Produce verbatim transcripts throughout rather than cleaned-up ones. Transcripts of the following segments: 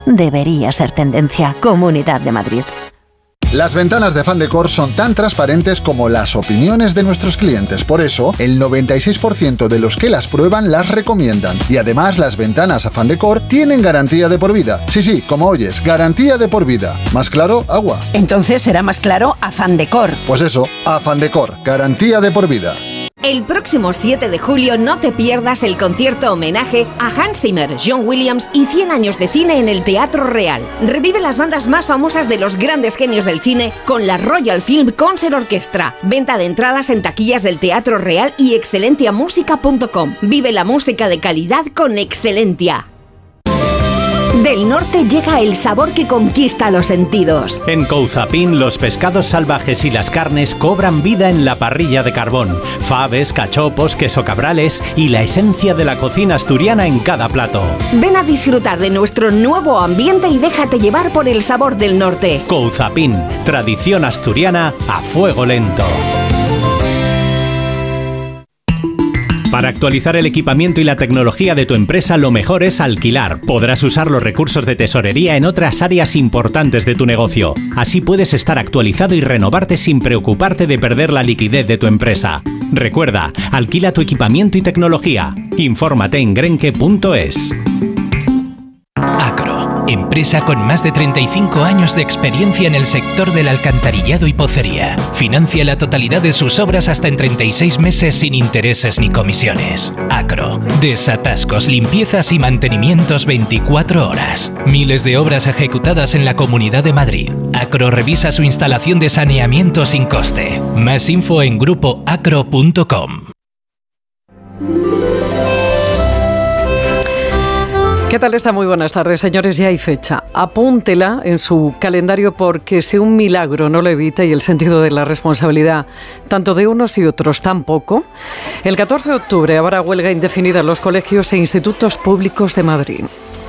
debería ser tendencia. Comunidad de Madrid. Las ventanas de Afán Decor son tan transparentes como las opiniones de nuestros clientes. Por eso, el noventa y seis por ciento de los que las prueban las recomiendan. Y además, las ventanas Afán Decor tienen garantía de por vida. Sí, sí, como oyes, garantía de por vida. ¿Más claro? Agua. Entonces será más claro Afán Decor. Pues eso, Afán Decor, garantía de por vida. El próximo siete de julio no te pierdas el concierto homenaje a Hans Zimmer, John Williams y cien años de cine en el Teatro Real. Revive las bandas más famosas de los grandes genios del cine con la Royal Film Concert Orchestra. Venta de entradas en taquillas del Teatro Real y excelentia música punto com. Vive la música de calidad con Excelentia. Del norte llega el sabor que conquista los sentidos. En Couzapin, los pescados salvajes y las carnes cobran vida en la parrilla de carbón. Faves, cachopos, queso cabrales y la esencia de la cocina asturiana en cada plato. Ven a disfrutar de nuestro nuevo ambiente y déjate llevar por el sabor del norte. Couzapin, tradición asturiana a fuego lento. Para actualizar el equipamiento y la tecnología de tu empresa, lo mejor es alquilar. Podrás usar los recursos de tesorería en otras áreas importantes de tu negocio. Así puedes estar actualizado y renovarte sin preocuparte de perder la liquidez de tu empresa. Recuerda, alquila tu equipamiento y tecnología. Infórmate en grenke punto es. Acro, empresa con más de treinta y cinco años de experiencia en el sector del alcantarillado y pocería. Financia la totalidad de sus obras hasta en treinta y seis meses sin intereses ni comisiones. Acro, desatascos, limpiezas y mantenimientos veinticuatro horas. Miles de obras ejecutadas en la Comunidad de Madrid. Acro revisa su instalación de saneamiento sin coste. Más info en grupo acro punto com. ¿Qué tal está? Muy buenas tardes, señores. Ya hay fecha. Apúntela en su calendario porque si un milagro no lo evita y el sentido de la responsabilidad tanto de unos y otros tampoco, el catorce de octubre habrá huelga indefinida en los colegios e institutos públicos de Madrid.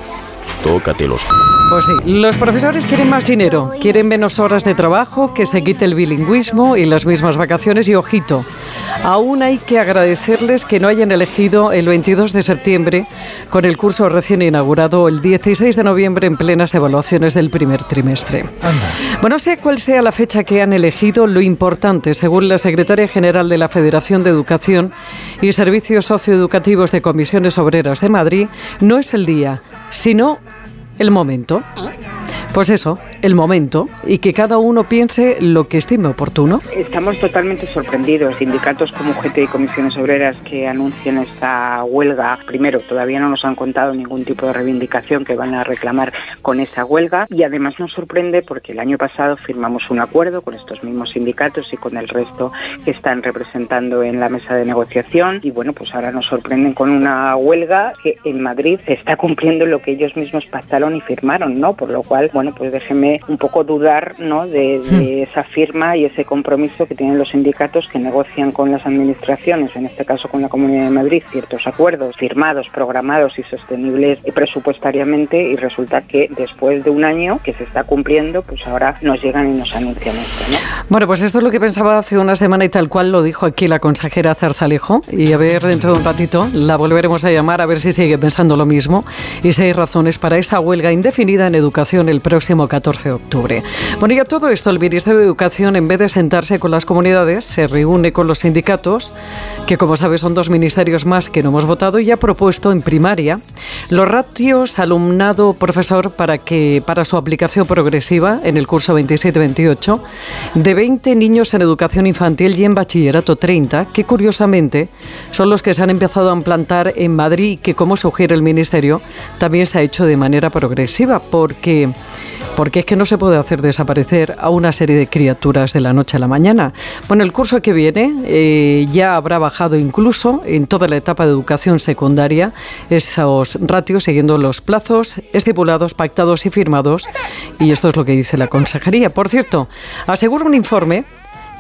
Tócate los... Pues sí, los profesores quieren más dinero, quieren menos horas de trabajo, que se quite el bilingüismo y las mismas vacaciones y, ojito, aún hay que agradecerles que no hayan elegido el veintidós de septiembre con el curso recién inaugurado el dieciséis de noviembre en plenas evaluaciones del primer trimestre. Anda. Bueno, sea cual sea la fecha que han elegido, lo importante, según la secretaria general de la Federación de Educación y Servicios Socioeducativos de Comisiones Obreras de Madrid, no es el día, sino el momento. Pues eso, el momento, y que cada uno piense lo que estime oportuno. Estamos totalmente sorprendidos. Sindicatos como U G T y Comisiones Obreras que anuncian esta huelga, primero, todavía no nos han contado ningún tipo de reivindicación que van a reclamar con esa huelga, y además nos sorprende porque el año pasado firmamos un acuerdo con estos mismos sindicatos y con el resto que están representando en la mesa de negociación, y bueno, pues ahora nos sorprenden con una huelga que en Madrid se está cumpliendo lo que ellos mismos pactaron y firmaron, ¿no? Por lo cual, bueno, pues déjeme un poco dudar, ¿no?, de, de esa firma y ese compromiso que tienen los sindicatos que negocian con las administraciones, en este caso con la Comunidad de Madrid, ciertos acuerdos firmados, programados y sostenibles presupuestariamente, y resulta que después de un año que se está cumpliendo, pues ahora nos llegan y nos anuncian esto, ¿no? Bueno, pues esto es lo que pensaba hace una semana y tal cual lo dijo aquí la consejera Zarzalejo, y a ver, dentro de un ratito la volveremos a llamar a ver si sigue pensando lo mismo y si hay razones para esa huelga indefinida en educación el próximo catorce de octubre. Bueno, y a todo esto el Ministerio de Educación, en vez de sentarse con las comunidades, se reúne con los sindicatos, que como sabes son dos ministerios más que no hemos votado, y ha propuesto en primaria los ratios alumnado-profesor para que para su aplicación progresiva en el curso veintisiete veintiocho de veinte niños en educación infantil y en bachillerato treinta, que curiosamente son los que se han empezado a implantar en Madrid y que, como sugiere el Ministerio, también se ha hecho de manera progresiva, porque porque es que no se puede hacer desaparecer a una serie de criaturas de la noche a la mañana. Bueno, el curso que viene eh, ya habrá bajado incluso en toda la etapa de educación secundaria esos ratios, siguiendo los plazos estipulados, pactados y firmados, y esto es lo que dice la consejería. Por cierto, asegura un informe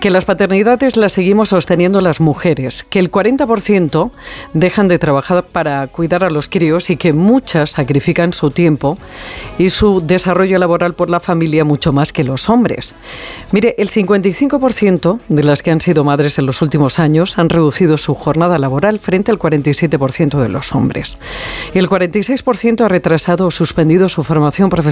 que las paternidades las seguimos sosteniendo las mujeres, que el cuarenta por ciento dejan de trabajar para cuidar a los críos y que muchas sacrifican su tiempo y su desarrollo laboral por la familia mucho más que los hombres. Mire, el cincuenta y cinco por ciento de las que han sido madres en los últimos años han reducido su jornada laboral frente al cuarenta y siete por ciento de los hombres. El cuarenta y seis por ciento ha retrasado o suspendido su formación profesional